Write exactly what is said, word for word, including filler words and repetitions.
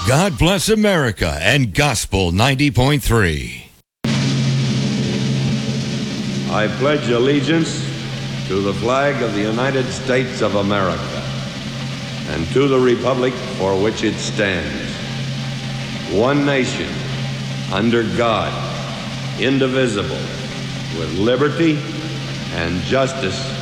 God bless America and Gospel ninety point three. I pledge allegiance to the flag of the United States of America and to the republic for which it stands, one nation, under God, indivisible, with liberty and justice